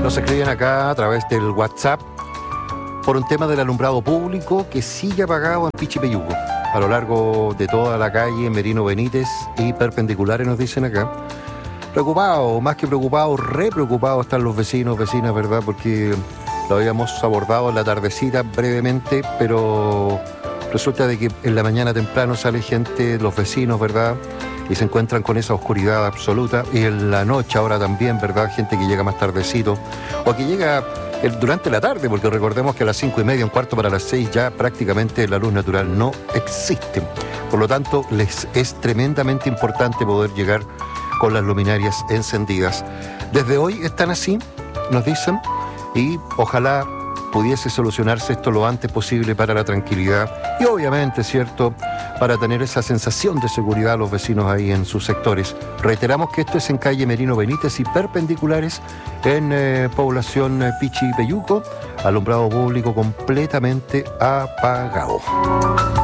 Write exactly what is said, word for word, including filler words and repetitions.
Nos escriben acá a través del WhatsApp por un tema del alumbrado público que sigue apagado en Pichipeyuco, a lo largo de toda la calle Merino Benítez y perpendiculares, nos dicen acá. Preocupados, más que preocupados, re preocupados están los vecinos, vecinas, ¿verdad? Porque lo habíamos abordado en la tardecita brevemente, pero resulta de que en la mañana temprano sale gente, los vecinos, ¿verdad? Y se encuentran con esa oscuridad absoluta. Y en la noche ahora también, ¿verdad? Gente que llega más tardecito o que llega el, durante la tarde, porque recordemos que a las cinco y media, un cuarto para las seis, ya prácticamente la luz natural no existe. Por lo tanto, les es tremendamente importante poder llegar con las luminarias encendidas. Desde hoy están así, nos dicen, y ojalá pudiese solucionarse esto lo antes posible para la tranquilidad y obviamente, ¿cierto?, para tener esa sensación de seguridad a los vecinos ahí en sus sectores. Reiteramos que esto es en calle Merino Benítez y perpendiculares en eh, población eh, Pichipeyuco, alumbrado público completamente apagado.